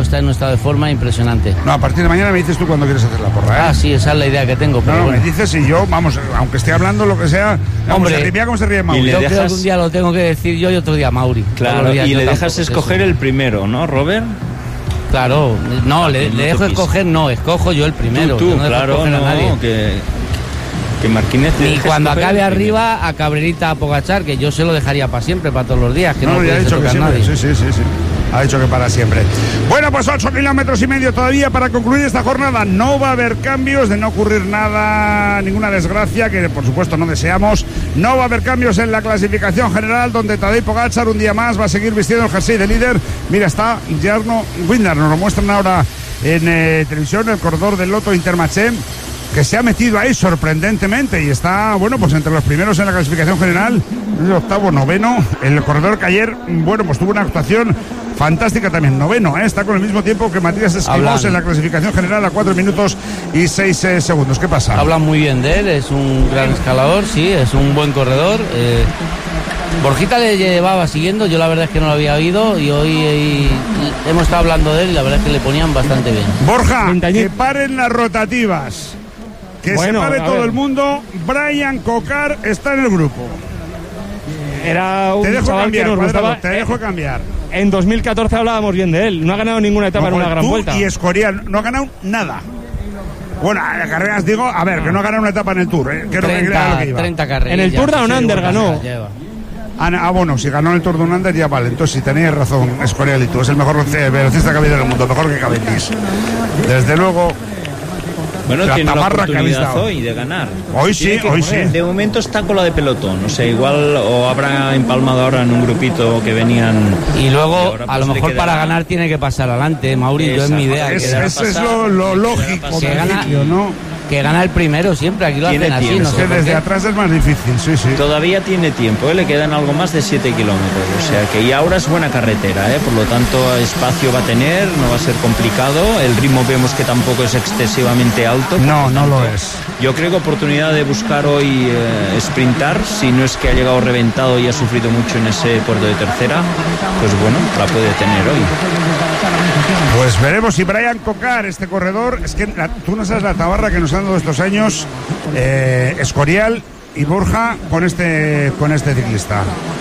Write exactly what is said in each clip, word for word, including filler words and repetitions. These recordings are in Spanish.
está en un estado de forma impresionante. No, a partir de mañana me dices tú cuando quieres hacer la porra, ¿eh? Ah, sí, esa es la idea que tengo. Pero no, no, bueno. me dices y yo, vamos, aunque esté hablando lo que sea, vamos, hombre, se ríe, como se ríe Mauri. Yo dejas... creo que un día lo tengo que decir yo y otro día Mauri. Claro, días y le dejas tampoco, escoger eso. el primero, ¿no, Robert? Claro, no, le, no le dejo toquis. escoger, no, escojo yo el primero. Tú, tú no dejo claro, escoger a no, nadie. que, que Martínez... te Y deje cuando escoger acabe el primero. arriba, a Cabrerita, a Pogachar, que yo se lo dejaría para siempre, para todos los días, que no, No, no ya ha puede dicho que tocar siempre. nadie. Sí, sí, sí, sí. Ha dicho que para siempre. Bueno, pues ocho kilómetros y medio todavía para concluir esta jornada. No va a haber cambios, de no ocurrir nada, ninguna desgracia, que por supuesto no deseamos. No va a haber cambios en la clasificación general, donde Tadej Pogačar un día más va a seguir vistiendo el jersey de líder. Mira, está Jarno Windner, nos lo muestran ahora en eh, televisión, el corredor del Lotto Intermarché, que se ha metido ahí sorprendentemente y está, bueno, pues entre los primeros en la clasificación general, el octavo, noveno. El corredor que ayer, bueno, pues tuvo una actuación fantástica también, noveno, ¿eh? Está con el mismo tiempo que Matías Esquivós en la clasificación general a cuatro minutos y seis eh, segundos. ¿Qué pasa? Hablan muy bien de él, es un gran escalador, sí, es un buen corredor. Eh, Borjita le llevaba siguiendo, yo la verdad es que no lo había oído y hoy eh, hemos estado hablando de él y la verdad es que le ponían bastante bien. Borja, que paren las rotativas. Que bueno, se pare todo ver. el mundo. Brian Cocar está en el grupo. Era un te dejo chaval cambiar, que nos Cuadrado, gustaba. te dejo cambiar. En dos mil catorce hablábamos bien de él. No ha ganado ninguna etapa No, en una gran tú vuelta. Y Escorial no ha ganado nada. Bueno, a carreras digo, a ver, que no ha ganado una etapa en el Tour, ¿eh? Que treinta, lo que iba. treinta carreras. En el Tour Down Under ganó. Ah, ah, bueno, si ganó en el Tour de un Under ya vale. Entonces, si tenéis razón, Escorial y tú, es el mejor velocista que ha habido en el mundo, mejor que Cavendish. Desde luego. Bueno, la tiene la tabarra que habéis oportunidad dado hoy de ganar. Hoy sí, que, hoy sí. De momento está con la de pelotón, o sea, igual o habrá empalmado ahora en un grupito que venían. Y luego, y ahora, a pues, lo le mejor quedará... para ganar tiene que pasar adelante, Mauri, yo es mi idea. Es, que eso es lo, lo lógico, que gana, ¿no? Que gana el primero siempre, aquí lo Tiene hacen así. tiempo. No sé Que por desde qué. atrás es más difícil, sí, sí. Todavía tiene tiempo, ¿eh? Le quedan algo más de siete kilómetros, o sea que y ahora es buena carretera, ¿eh? Por lo tanto espacio va a tener, no va a ser complicado, el ritmo vemos que tampoco es excesivamente alto. No, no lo es. Yo creo que oportunidad de buscar hoy eh, sprintar, si no es que ha llegado reventado y ha sufrido mucho en ese puerto de tercera, pues bueno, la puede tener hoy. Pues veremos si Brian Cocar, este corredor, es que la, tú no sabes la tabarra que nos han dado estos años, eh, Escorial y Borja con este con este ciclista.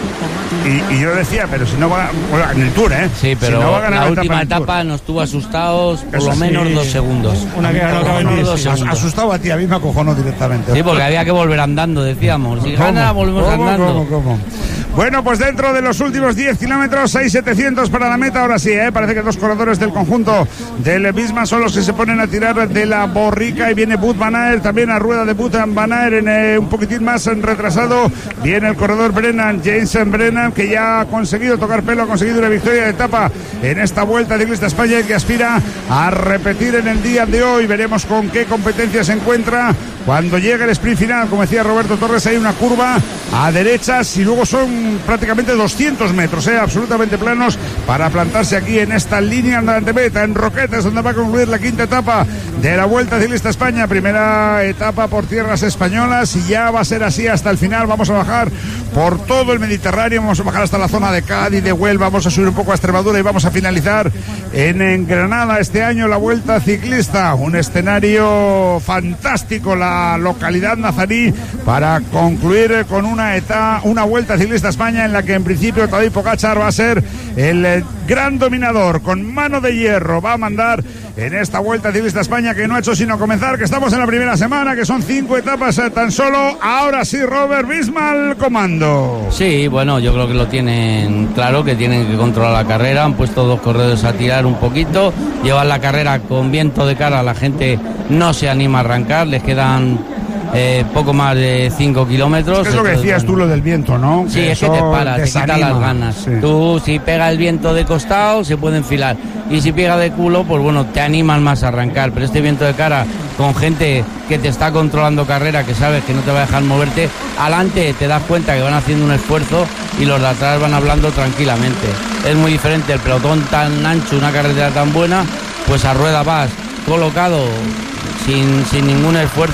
Y, y yo decía, pero si no va, bueno, en el Tour, ¿eh? Sí, pero si no va a ganar la la última etapa, etapa nos tuvo asustados por Eso lo sí. menos dos segundos. Una que ganó Por lo menos Cavendish, dos sí. As- segundos. asustado a ti, a mí me acojonó directamente. Sí, porque había que volver andando, decíamos. Si gana, volvemos ¿Cómo, andando. cómo, cómo? Bueno, pues dentro de los últimos diez kilómetros, seis setecientos para la meta. Ahora sí, ¿eh? Parece que dos corredores del conjunto del Visma son los que se ponen a tirar de la borrica. Y viene Wout van Aert, también a rueda de Wout van Aert en, eh, un poquitín más en retrasado. Viene el corredor Brennan, Jason Brennan, que ya ha conseguido tocar pelo, ha conseguido una victoria de etapa en esta Vuelta Ciclista España y que aspira a repetir en el día de hoy. Veremos con qué competencia se encuentra cuando llegue el sprint final. Como decía Roberto Torres, hay una curva a derechas y luego son prácticamente doscientos metros, ¿eh? Absolutamente planos para plantarse aquí en esta línea de meta, en Roquetas, donde va a concluir la quinta etapa de la Vuelta Ciclista España. Primera etapa por tierras españolas y ya va a ser así hasta el final. Vamos a bajar por todo el Mediterráneo, vamos a bajar hasta la zona de Cádiz, de Huelva, vamos a subir un poco a Extremadura y vamos a finalizar en, en Granada este año la Vuelta Ciclista. Un escenario fantástico, la localidad nazarí, para concluir con una etapa, una Vuelta Ciclista España en la que en principio Tadej Pogačar va a ser el eh, gran dominador, con mano de hierro, va a mandar en esta Vuelta Ciclista España que no ha hecho sino comenzar, que estamos en la primera semana, que son cinco etapas eh, tan solo. Ahora sí, Robert Visma al comando. Sí, bueno, yo creo que lo tienen claro, que tienen que controlar la carrera. Han puesto dos corredores a tirar un poquito, llevan la carrera con viento de cara, la gente no se anima a arrancar, les quedan eh, poco más de cinco kilómetros. Es, es lo que decías bueno, tú, lo del viento, ¿no? Sí, que es que te para, te quita las ganas. Sí. Tú, si pega el viento de costado, se puede enfilar. Y si pega de culo, pues bueno, te animan más a arrancar. Pero este viento de cara, con gente que te está controlando carrera, que sabes que no te va a dejar moverte, adelante te das cuenta que van haciendo un esfuerzo y los de atrás van hablando tranquilamente. Es muy diferente el pelotón tan ancho, una carretera tan buena, pues a rueda vas colocado sin, sin ningún esfuerzo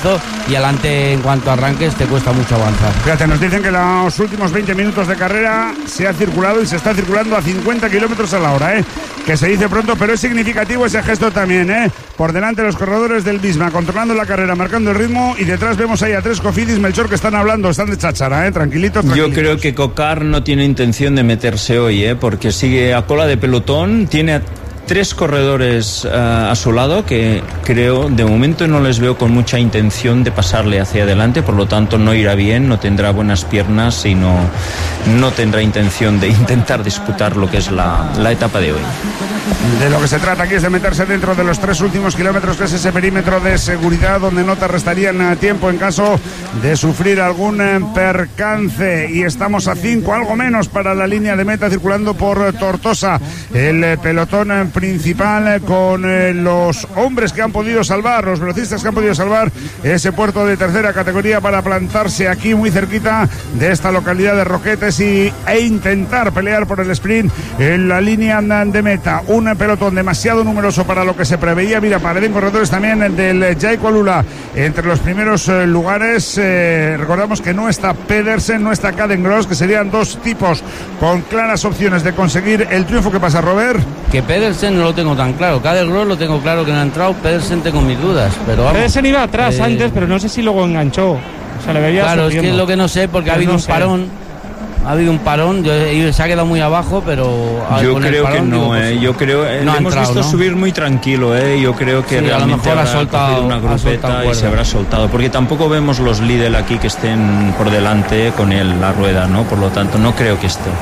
y adelante en cuanto arranques te cuesta mucho avanzar. Fíjate, nos dicen que los últimos veinte minutos de carrera se ha circulado y se está circulando a cincuenta kilómetros a la hora, ¿eh? Que se dice pronto, pero es significativo ese gesto también, ¿eh? Por delante los corredores del Visma, controlando la carrera, marcando el ritmo, y detrás vemos ahí a tres Cofidis, Melchor, que están hablando, están de cháchara, ¿eh? Tranquilitos, tranquilitos. Yo creo que Cocar no tiene intención de meterse hoy, ¿eh? Porque sigue a cola de pelotón, tiene a tres corredores uh, a su lado que creo, de momento no les veo con mucha intención de pasarle hacia adelante, por lo tanto no irá bien, no tendrá buenas piernas y no, no tendrá intención de intentar disputar lo que es la, la etapa de hoy. De lo que se trata aquí es de meterse dentro de los tres últimos kilómetros, que es ese perímetro de seguridad donde no te restarían tiempo en caso de sufrir algún percance, y estamos a cinco, algo menos, para la línea de meta, circulando por Tortosa el pelotón principal con eh, los hombres que han podido salvar, los velocistas que han podido salvar ese puerto de tercera categoría para plantarse aquí muy cerquita de esta localidad de Roquetes y, e intentar pelear por el sprint en la línea de meta. Un pelotón demasiado numeroso para lo que se preveía. Mira, parecen corredores también del Jaico Alula entre los primeros eh, lugares. Eh, recordamos que no está Pedersen, no está Cadengross, que serían dos tipos con claras opciones de conseguir el triunfo. ¿Qué pasa, Robert? Que Pedersen no lo tengo tan claro, Cadengross lo tengo claro que no ha entrado, Pedersen tengo mis dudas, pero vamos. Pedersen iba atrás eh... antes, pero no sé si luego enganchó. O sea, le veía Claro, sufriendo. es que es lo que no sé, porque Pues ha habido no un sé. parón. Ha habido un parón, yo, se ha quedado muy abajo, pero Yo con el creo parón, que no, digo, pues, eh. yo creo eh, no le ha hemos entrado, visto ¿no? subir muy tranquilo, eh. Yo creo que Sí, a lo realmente mejor ha habrá soltado- cogido una ha soltado grupeta y cuerda. se habrá soltado, porque tampoco vemos los Lidl aquí que estén por delante con él la rueda, ¿no? Por lo tanto, no creo que esté.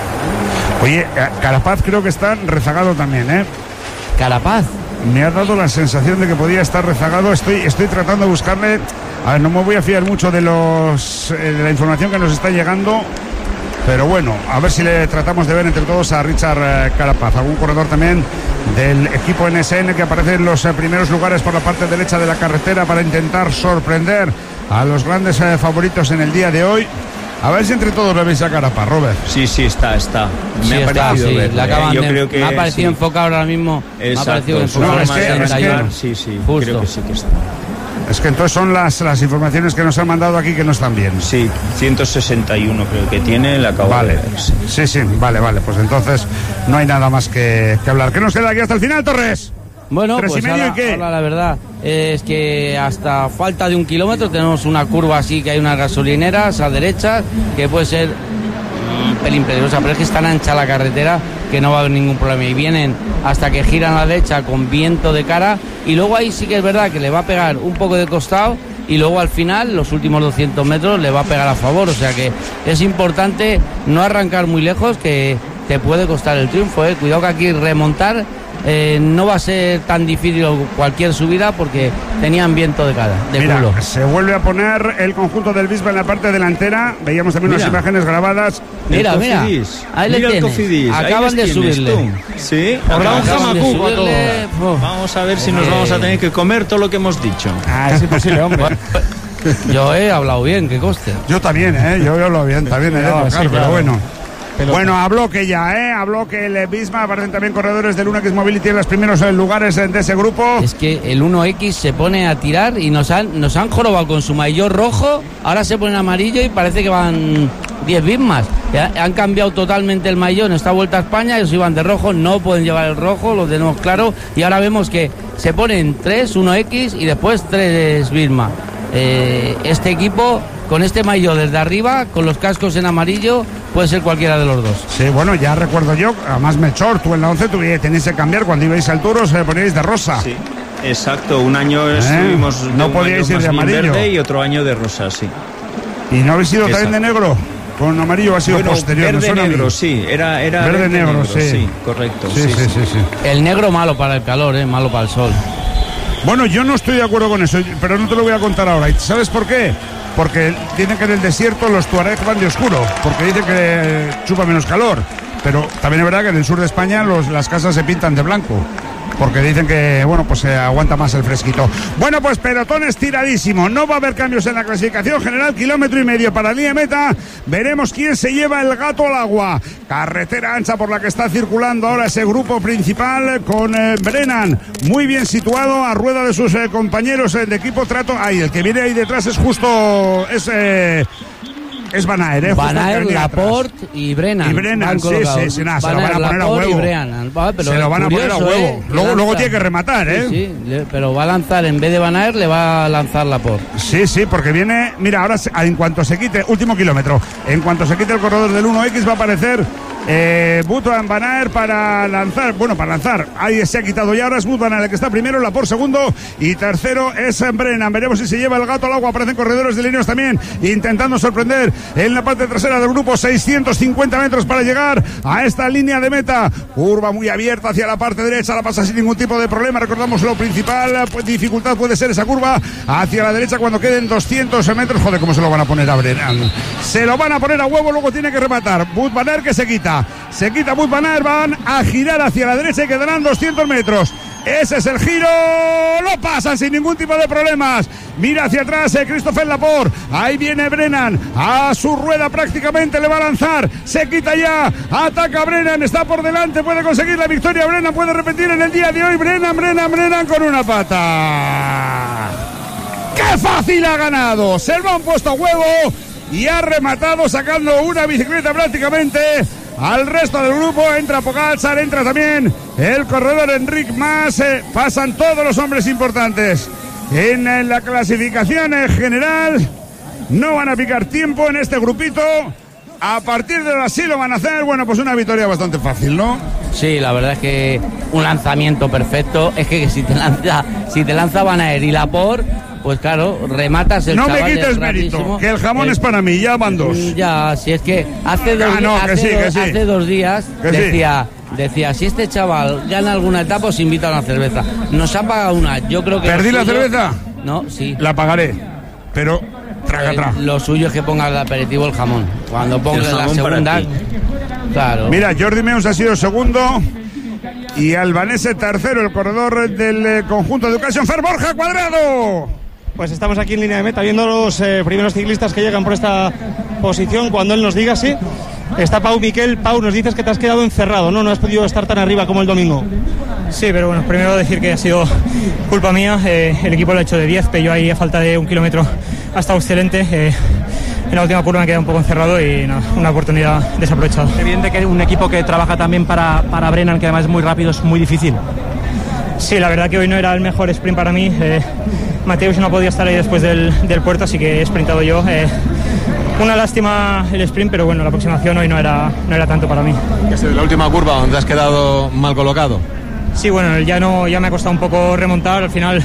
Oye, eh, Carapaz creo que está rezagado también, ¿eh? Carapaz. Me ha dado la sensación de que podía estar rezagado. Estoy, estoy tratando de buscarle. A ver, no me voy a fiar mucho de los eh, de la información que nos está llegando, pero bueno, a ver si le tratamos de ver entre todos a Richard eh, Carapaz, algún corredor también del equipo N S N que aparece en los eh, primeros lugares por la parte derecha de la carretera para intentar sorprender a los grandes eh, favoritos en el día de hoy. A ver si entre todos le veis a Carapaz, Robert. Sí, sí, está, está. Me Sí, ha está, parecido sí, verle, le acaban eh. Yo de- creo que me ha parecido sí. enfocado ahora mismo. Me ha parecido Exacto, su enfocado No, forma es que- de es que- arrancar, sí, sí, Justo. creo que sí que está. Es que entonces son las, las informaciones que nos han mandado aquí que no están bien. Sí, ciento sesenta y uno creo que tiene, le acabo Vale, de ver. Sí. sí, sí, vale, vale. Pues entonces no hay nada más que, que hablar. ¿Qué nos queda aquí hasta el final, Torres? Bueno, Tres pues y medio, ahora, ¿y qué? ahora la verdad es que hasta falta de un kilómetro tenemos una curva así que hay unas gasolineras a derecha que puede ser un pelín peligrosa, pero es que es tan ancha la carretera que no va a haber ningún problema, y vienen hasta que giran a la derecha con viento de cara, y luego ahí sí que es verdad que le va a pegar un poco de costado, y luego al final los últimos doscientos metros le va a pegar a favor, o sea que es importante no arrancar muy lejos, que te puede costar el triunfo, ¿eh? Cuidado que aquí remontar eh, no va a ser tan difícil cualquier subida porque tenían viento de cara, de Mira, culo. se vuelve a poner el conjunto del Bisba en la parte delantera. Veíamos también Mira. unas imágenes grabadas. Mira, El mira, Cofidis. ahí le Mira el tienes. Cofidis, ahí Acaban les de tienes subirle. tú. Sí, Habrá un acaban de jamacuco subirle. a todo. subirle, oh. Vamos a ver si nos Eh. vamos a tener que comer todo lo que hemos dicho. Ah, es imposible, hombre. Yo he hablado bien, que coste. Yo también, ¿eh? Yo hablo bien, también, ¿eh? No, Tocar, sí, pero claro. bueno. Pelota. Bueno, a bloque ya, ¿eh? A bloque el Bisma. Aparecen también corredores del uno X Mobility en los primeros eh, lugares eh, de ese grupo. Es que el uno X se pone a tirar y nos han, nos han jorobado con su maillot rojo, ahora se pone amarillo y parece que van diez Bismas. Ya han cambiado totalmente el maillot en esta Vuelta a España, ellos iban de rojo, no pueden llevar el rojo, lo tenemos claro, y ahora vemos que se ponen tres, uno X y después tres Bisma. Eh, este equipo, con este maillot desde arriba, con los cascos en amarillo, puede ser cualquiera de los dos. Sí, bueno, ya recuerdo yo, además Melchor, tú en la once tuvisteis tenéis que cambiar cuando ibais al Tour, os eh, poníais de rosa. Sí, exacto. Un año estuvimos de No un podíais año ir de más bien amarillo. verde y otro año de rosa, sí. ¿Y no habéis ido también de Exacto. negro? Con amarillo ha sido Bueno, posterior. me verde suena a mí. negro, sí. Era, era Verde negro, sí. correcto. Sí, sí, sí, sí. El negro malo para el calor, eh, malo para el sol. Bueno, yo no estoy de acuerdo con eso, pero no te lo voy a contar ahora. ¿Y sabes por qué? Porque dicen que en el desierto los tuareg van de oscuro, porque dicen que chupa menos calor. Pero también es verdad que en el sur de España los, las casas se pintan de blanco. porque dicen que, bueno, pues se aguanta más el fresquito. Bueno, pues pelotón estiradísimo, no va a haber cambios en la clasificación general, kilómetro y medio para línea de meta, veremos quién se lleva el gato al agua. Carretera ancha por la que está circulando ahora ese grupo principal con eh, Brennan, muy bien situado a rueda de sus eh, compañeros eh, de equipo. Trato, ahí, el que viene ahí detrás es justo, es... Eh, Es Van Aert, ¿eh? Van Aert, Laporte y Brennan. Y Brennan, sí, sí, sí, nada, se lo van a poner a Laporte huevo. Brennan, va, pero se lo van curioso, a poner a huevo. ¿eh? Luego, luego tiene que rematar, ¿eh? Sí, sí, le, pero va a lanzar, en vez de Van Aert, le va a lanzar Laporte. Sí, sí, porque viene, mira, ahora en cuanto se quite, último kilómetro, en cuanto se quite el corredor del uno equis va a aparecer eh, Wout van Aert para lanzar, bueno, para lanzar, ahí se ha quitado ya, ahora es Wout van Aert el que está primero, Laporte segundo y tercero es Brennan. Veremos si se lleva el gato al agua, aparecen corredores de líneas también, intentando sorprender en la parte trasera del grupo, seiscientos cincuenta metros para llegar a esta línea de meta, curva muy abierta hacia la parte derecha, la pasa sin ningún tipo de problema, recordamos lo principal, pues, dificultad puede ser esa curva hacia la derecha cuando queden doscientos metros, joder, cómo se lo van a poner a Brennan, se lo van a poner a huevo, luego tiene que rematar, Wout van Aert que se quita, se quita Wout van Aert, van a girar hacia la derecha y quedarán doscientos metros. Ese es el giro, lo pasan sin ningún tipo de problemas. Mira hacia atrás eh, Christopher Laporte, ahí viene Brennan, a su rueda prácticamente le va a lanzar, se quita ya, ataca Brennan, está por delante, puede conseguir la victoria, Brennan puede repetir en el día de hoy, Brennan, Brennan, Brennan con una pata. ¡Qué fácil ha ganado! Se lo han puesto a huevo y ha rematado sacando una bicicleta prácticamente al resto del grupo. Entra Pogačar, entra también el corredor Enric Mas, eh, pasan todos los hombres importantes en, en la clasificación en general. No van a picar tiempo en este grupito. A partir de ahora sí lo van a hacer. Bueno, pues una victoria bastante fácil, ¿no? Sí, la verdad es que un lanzamiento perfecto. Es que si te lanza, si te lanza Van Aert y Laporte, pues claro, rematas el no chaval. No me quites mérito, que el jamón el, es para mí, ya van dos. Ya, si es que hace dos, ah, no, hace que sí, dos, que sí. hace dos días que decía, sí. decía, si este chaval gana alguna etapa, os invita a una cerveza. Nos ha pagado una, yo creo que... ¿Perdí la suyo, cerveza? No, sí. La pagaré, pero... Traga, traga. El, lo suyo es que ponga el aperitivo el jamón. Cuando ponga la segunda... Claro. Mira, Jordi Meus ha sido segundo y Albanese tercero, el corredor del eh, conjunto de Occasion Fair, Borja Cuadrado. Pues estamos aquí en línea de meta viendo los eh, primeros ciclistas que llegan por esta posición. Cuando él nos diga, sí, está Pau Miquel. Pau, nos dices que te has quedado encerrado, ¿no? No has podido estar tan arriba como el domingo. Sí, pero bueno, primero decir que ha sido culpa mía. Eh, el equipo lo ha hecho de diez, pero yo ahí a falta de un kilómetro ha estado excelente. Eh, en la última curva me he quedado un poco encerrado y no, una oportunidad desaprovechada. Evidente que un equipo que trabaja también para, para Brennan, que además es muy rápido, es muy difícil. Sí, la verdad que hoy no era el mejor sprint para mí. Eh, Mateus no podía estar ahí después del, del puerto, así que he sprintado yo. Eh, una lástima el sprint, pero bueno, la aproximación hoy no era, no era tanto para mí. ¿Qué ha sido la última curva donde has quedado mal colocado? Sí, bueno, el llano ya me ha costado un poco remontar. Al final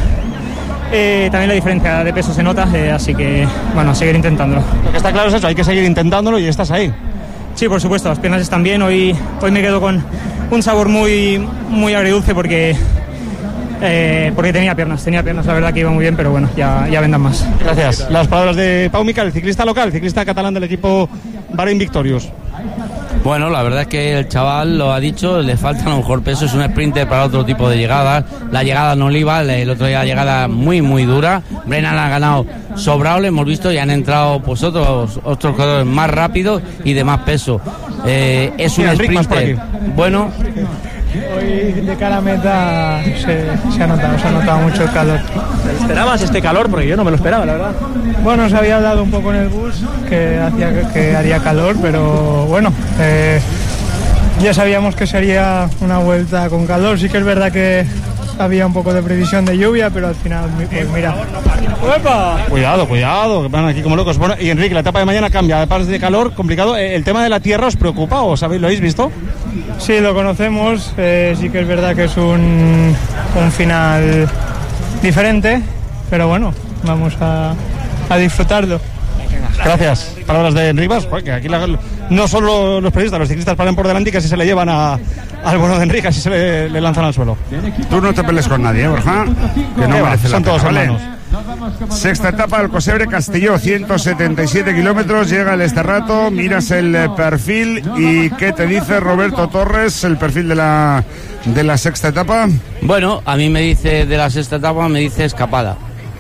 eh, también la diferencia de peso se nota, eh, así que bueno, seguir intentándolo. Lo que está claro es eso, hay que seguir intentándolo y estás ahí. Sí, por supuesto, las piernas están bien. Hoy, hoy me quedo con un sabor muy, muy agridulce porque... Eh, porque tenía piernas, tenía piernas, la verdad que iba muy bien, pero bueno, ya, ya vendrán más. Gracias. Las palabras de Pau Miquel, el ciclista local, el ciclista catalán del equipo Bahrain Victorious. Bueno, la verdad es que el chaval lo ha dicho, le falta a lo mejor peso, es un sprinter para otro tipo de llegadas. La llegada no le iba, el otro día la llegada muy, muy dura. Brennan ha ganado sobrado, lo hemos visto, y han entrado pues otros otros jugadores más rápidos y de más peso. Eh, es un sprinter bueno. Hoy de cara a meta se, se ha notado, se ha notado mucho el calor. ¿Esperabas este calor? Porque yo no me lo esperaba, la verdad. Bueno, se había dado un poco en el bus que hacía que, que haría calor, pero bueno, eh, ya sabíamos que sería una vuelta con calor. Sí que es verdad que había un poco de previsión de lluvia, pero al final, pues mira. ¡Opa! Cuidado, cuidado, que van aquí como locos. Bueno, y Enrique, la etapa de mañana cambia, además de calor, complicado. ¿El tema de la tierra os preocupa o sabéis, lo habéis visto? Sí, lo conocemos, eh, sí que es verdad que es un, un final diferente, pero bueno, vamos a, a disfrutarlo. Gracias. Palabras de Enrique Mas, porque aquí la, no solo los periodistas, los ciclistas paran por delante y casi se le llevan a, al bueno de Enrique, así se le, le lanzan al suelo. Tú no te pelees con nadie, ¿eh, Borja? Que no merece la son pena, todos ¿vale? hermanos. Sexta etapa del Cosebre Castelló, ciento setenta y siete kilómetros, llega el Esterrato, miras el perfil y ¿qué te dice Roberto Torres, el perfil de la, de la sexta etapa? Bueno, a mí me dice de la sexta etapa, me dice escapada.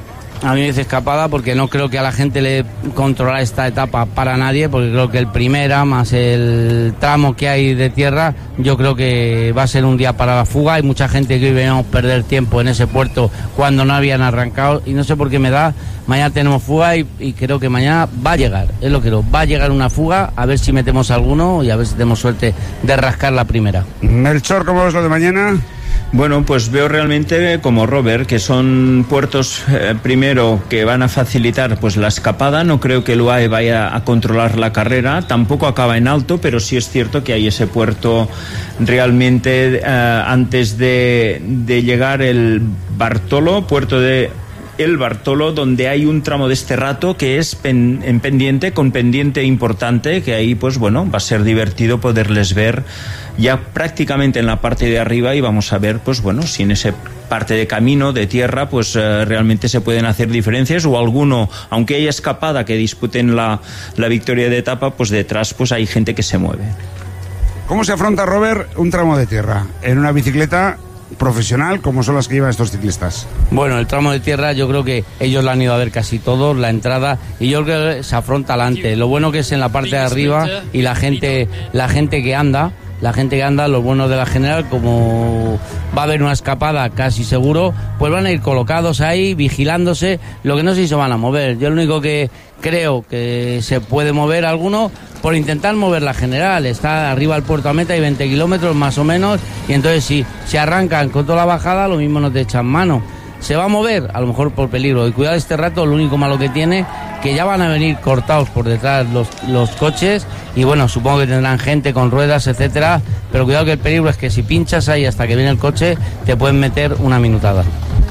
A mí me dice escapada porque no creo que a la gente le controlar esta etapa para nadie, porque creo que el primera más el tramo que hay de tierra, yo creo que va a ser un día para la fuga. Hay mucha gente que hoy veníamos a perder tiempo en ese puerto cuando no habían arrancado y no sé por qué me da. Mañana tenemos fuga y, y creo que mañana va a llegar, es lo que creo, va a llegar una fuga, a ver si metemos alguno y a ver si tenemos suerte de rascar la primera. Melchor, ¿cómo ves lo de mañana? Bueno, pues veo realmente como Robert que son puertos eh, primero que van a facilitar pues la escapada. No creo que el U A E vaya a controlar la carrera, tampoco acaba en alto, pero sí es cierto que hay ese puerto realmente eh, antes de, de llegar el Bartolo, puerto de el Bartolo, donde hay un tramo de este rato que es pen, en pendiente, con pendiente importante, que ahí pues bueno, va a ser divertido poderles ver ya prácticamente en la parte de arriba y vamos a ver pues bueno, si en ese parte de camino, de tierra, pues eh, realmente se pueden hacer diferencias o alguno, aunque haya escapada que disputen la, la victoria de etapa, pues detrás pues hay gente que se mueve. ¿Cómo se afronta, Robert, un tramo de tierra en una bicicleta profesional como son las que llevan estos ciclistas? Bueno, el tramo de tierra yo creo que ellos lo han ido a ver casi todos, la entrada, y yo creo que se afronta adelante. Lo bueno que es en la parte de arriba y la gente, la gente que anda, la gente que anda, lo bueno de la general, como va a haber una escapada casi seguro, pues van a ir colocados ahí, vigilándose, lo que no sé si se van a mover. Yo lo único que creo que se puede mover alguno por intentar mover la general, está arriba al puerto a meta, hay veinte kilómetros más o menos, y entonces si se arrancan con toda la bajada, lo mismo no te echan mano. Se va a mover, a lo mejor por peligro, y cuidado este rato, lo único malo que tiene, que ya van a venir cortados por detrás los, los coches, y bueno, supongo que tendrán gente con ruedas, etcétera, pero cuidado que el peligro es que si pinchas ahí hasta que viene el coche, te pueden meter una minutada.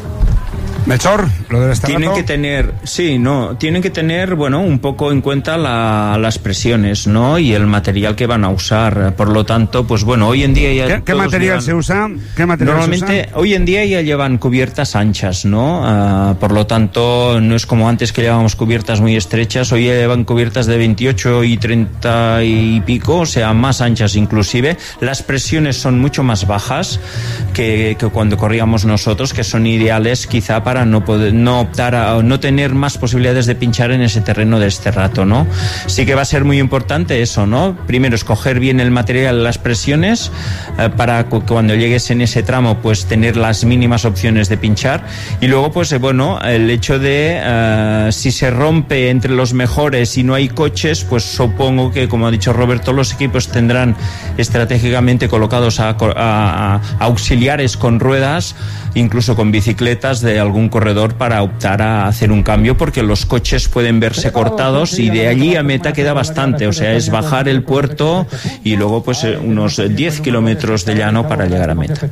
Melchor, lo del Esterrato. Tienen que tener, sí, no, tienen que tener, bueno, un poco en cuenta la, las presiones, ¿no? Y el material que van a usar. Por lo tanto, pues bueno, hoy en día ya. ¿Qué, ¿qué material llevan, se usa? ¿Qué material normalmente, se usa? Hoy en día ya llevan cubiertas anchas, ¿no? Uh, por lo tanto, no es como antes que llevábamos cubiertas muy estrechas. Hoy ya llevan cubiertas de veintiocho y treinta y pico, o sea, más anchas inclusive. Las presiones son mucho más bajas que, que cuando corríamos nosotros, que son ideales quizá para para no poder, no optar a no tener más posibilidades de pinchar en ese terreno de este rato, ¿no? Sí que va a ser muy importante eso, ¿no? Primero, escoger bien el material, las presiones, eh, para que cuando llegues en ese tramo, pues tener las mínimas opciones de pinchar. Y luego, pues eh, bueno, el hecho de eh, si se rompe entre los mejores y no hay coches, pues supongo que, como ha dicho Roberto, los equipos tendrán estratégicamente colocados a, a, a auxiliares con ruedas, incluso con bicicletas de algún corredor, para optar a hacer un cambio, porque los coches pueden verse cortados y de allí a meta queda bastante, o sea, es bajar el puerto y luego pues unos diez kilómetros de llano para llegar a meta.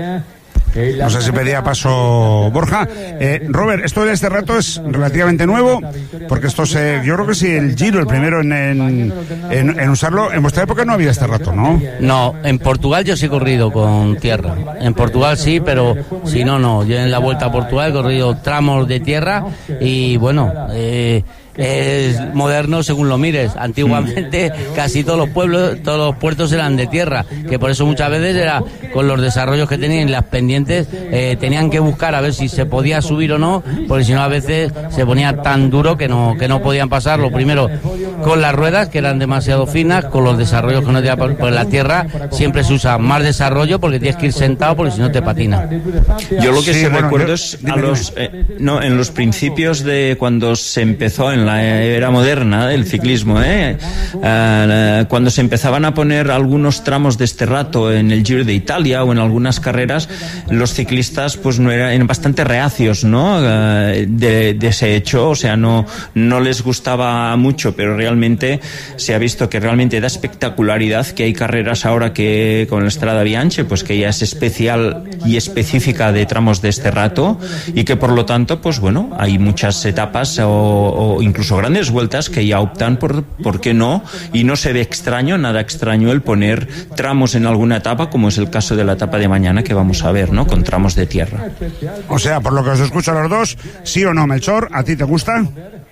No sé si pedía paso Borja. Eh, Robert, esto de este rato es relativamente nuevo, porque esto se, yo creo que sí, el Giro, el primero en, en, en, en usarlo. En vuestra época no había este rato, ¿no? No, en Portugal yo sí he corrido con tierra. En Portugal sí, pero si no, no. Yo en la Vuelta a Portugal he corrido tramos de tierra y bueno, eh, es moderno según lo mires. Antiguamente casi todos los pueblos, todos los puertos eran de tierra, que por eso muchas veces era con los desarrollos que tenían las pendientes, eh, tenían que buscar a ver si se podía subir o no, porque si no a veces se ponía tan duro que no que no podían pasar. Lo primero con las ruedas, que eran demasiado finas, con los desarrollos que no tenían, por la tierra siempre se usa más desarrollo porque tienes que ir sentado, porque si no te patina. Yo lo que sí, sí bueno, recuerdo yo, es a los eh, no en los principios de cuando se empezó en la era moderna del ciclismo, ¿eh? Uh, cuando se empezaban a poner algunos tramos de este rato en el Giro de Italia o en algunas carreras, los ciclistas pues no eran, eran bastante reacios, ¿no? Uh, de, de ese hecho, o sea, no, no les gustaba mucho, pero realmente se ha visto que realmente da espectacularidad, que hay carreras ahora que con la Strada Bianche, pues que ya es especial y específica de tramos de este rato, y que por lo tanto, pues bueno, hay muchas etapas o, o incluso grandes vueltas que ya optan por, ¿por qué no? Y no se ve extraño, nada extraño el poner tramos en alguna etapa, como es el caso de la etapa de mañana que vamos a ver, ¿no? Con tramos de tierra. O sea, por lo que os escucho a los dos, ¿sí o no, Melchor? ¿A ti te gusta?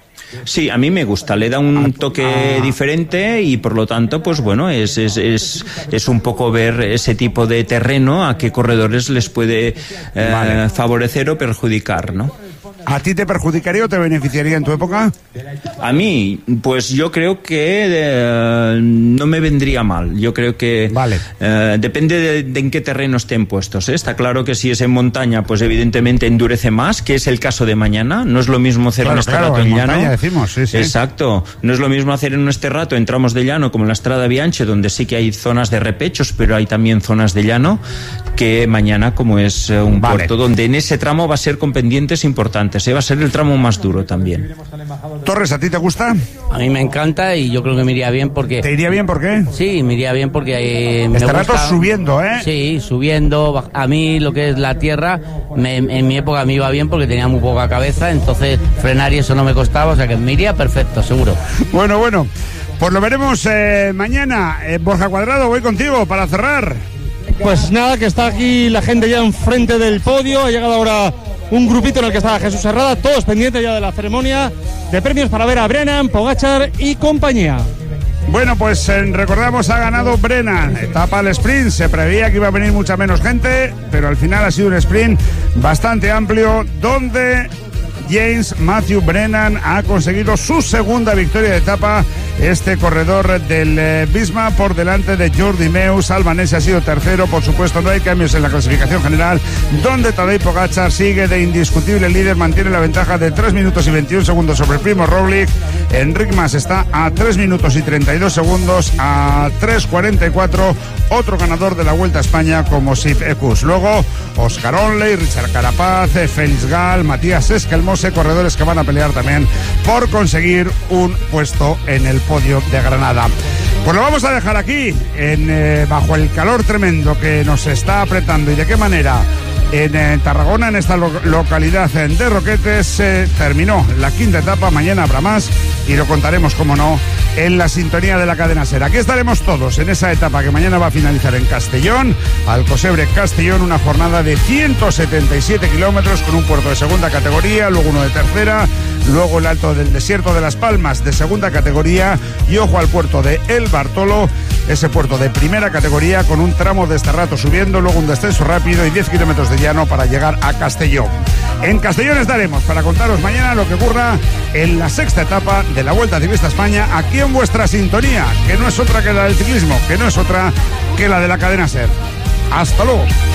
Sí, a mí me gusta, le da un toque ah. diferente y por lo tanto, pues bueno, es, es, es, es un poco ver ese tipo de terreno a qué corredores les puede eh, vale. favorecer o perjudicar, ¿no? ¿A ti te perjudicaría o te beneficiaría en tu época? A mí, pues yo creo que eh, no me vendría mal. Yo creo que vale. eh, depende de, de en qué terreno estén puestos, ¿eh? Está claro que si es en montaña, pues evidentemente endurece más, que es el caso de mañana. No es lo mismo hacer claro, un esterrato claro, en, en llano. Montaña, decimos, sí, sí. Exacto. No es lo mismo hacer en un esterrato en tramos de llano como en la Strada Bianche, donde sí que hay zonas de repechos, pero hay también zonas de llano, que mañana como es eh, un vale. puerto donde en ese tramo va a ser con pendientes importantes. Va a ser el tramo más duro también. Torres, ¿a ti te gusta? A mí me encanta y yo creo que me iría bien porque... ¿Te iría bien por qué? Sí, me iría bien porque... Eh, me este gusta... rato subiendo, ¿eh? Sí, subiendo. A mí lo que es la tierra, me, en mi época me iba bien porque tenía muy poca cabeza, entonces frenar y eso no me costaba, o sea que me iría perfecto, seguro. Bueno, bueno, pues lo veremos eh, mañana. Eh, Borja Cuadrado, voy contigo para cerrar. Pues nada, que está aquí la gente ya enfrente del podio, ha llegado ahora un grupito en el que estaba Jesús Herrada, todos pendientes ya de la ceremonia de premios para ver a Brennan, Pogačar y compañía. Bueno, pues eh, recordamos, ha ganado Brennan, etapa al sprint, se preveía que iba a venir mucha menos gente, pero al final ha sido un sprint bastante amplio, donde James Matthew Brennan ha conseguido su segunda victoria de etapa, este corredor del eh, Visma, por delante de Jordi Meus. Albanese ha sido tercero, por supuesto no hay cambios en la clasificación general, donde Tadej Pogačar sigue de indiscutible líder, mantiene la ventaja de tres minutos y veintiún segundos sobre Primož Roglič. Enric Mas está a tres minutos y treinta y dos segundos, a tres cuarenta y cuatro, otro ganador de la Vuelta a España como Sip Ekus. Luego Oscar Onley, Richard Carapaz, Félix Gall, Matías Esquelmose, corredores que van a pelear también por conseguir un puesto en el podio de Granada. Pues lo vamos a dejar aquí, en, eh, bajo el calor tremendo que nos está apretando. ¿Y de qué manera? En, en Tarragona, en esta lo- localidad de Roquetes, eh, terminó la quinta etapa. Mañana habrá más y lo contaremos, como no, en la sintonía de la cadena SER. Aquí estaremos todos en esa etapa que mañana va a finalizar en Castellón, Alcosebre Castellón, una jornada de ciento setenta y siete kilómetros con un puerto de segunda categoría, luego uno de tercera, luego el Alto del Desierto de Las Palmas de segunda categoría y ojo al puerto de El Bartolo, ese puerto de primera categoría con un tramo de este rato subiendo, luego un descenso rápido y diez kilómetros de llano para llegar a Castellón. En Castellón estaremos para contaros mañana lo que ocurra en la sexta etapa de la Vuelta Ciclista a España, aquí en vuestra sintonía, que no es otra que la del ciclismo, que no es otra que la de la cadena SER. Hasta luego.